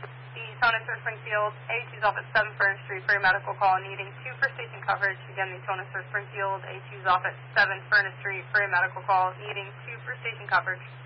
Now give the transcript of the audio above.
The Tony-Sir Springfield, A2's off at 7 Furnace Street for a medical call, needing 2 for station coverage. Again, the Tony-Sir Springfield, A2's off at 7 Furnace Street for a medical call, needing 2 for station coverage.